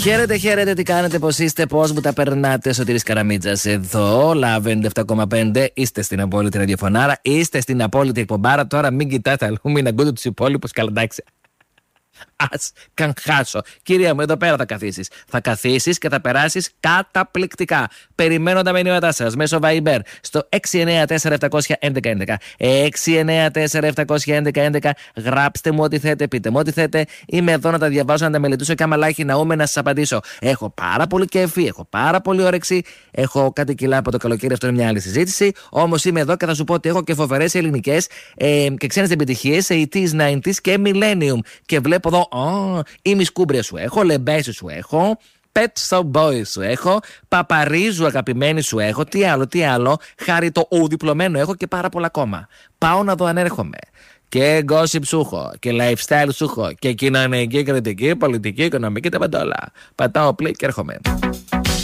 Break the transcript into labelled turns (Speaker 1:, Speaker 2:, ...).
Speaker 1: Χαίρετε, τι κάνετε, πώς είστε, πώς μου τα περνάτε? Σωτήρης Καραμίτζας εδώ, Love 97,5. Είστε στην απόλυτη ραδιοφωνάρα, είστε στην απόλυτη εκπομπάρα. Τώρα μην κοιτάτε αλλού, μην ακούτε τους υπόλοιπους. Καλά, εντάξει. Ας χάσω. Κυρία μου, εδώ πέρα θα καθίσεις. Θα καθίσεις και θα περάσεις καταπληκτικά. Περιμένω τα μηνύματά σας μέσω Viber στο 694-711-11. 694-711-11. Γράψτε μου ό,τι θέτε, πείτε μου ό,τι θέτε. Είμαι εδώ να τα διαβάσω, να τα μελετήσω και άμα λάχει ναούμε να σας απαντήσω. Έχω πάρα πολύ κέφι, έχω πάρα πολύ όρεξη. Έχω κάτι κιλά από το καλοκαίρι, αυτό είναι μια άλλη συζήτηση. Όμως είμαι εδώ και θα σου πω ότι έχω και φοβερές ελληνικές και ξένες επιτυχίες 80s, 90s και Millennium. Και βλέπω εδώ, η Μισκούμπρια σου έχω, Λεμπέση σου έχω, Pet Shop Boys σου έχω, Παπαρίζου αγαπημένη σου έχω, τι άλλο, Χάρη το διπλωμένο έχω και πάρα πολλά ακόμα. Πάω να δω αν έρχομαι. Και gossip σου έχω, και lifestyle σου έχω, και κοινωνική, κριτική, πολιτική, οικονομική, τα παντόλα. Πατάω play και έρχομαι.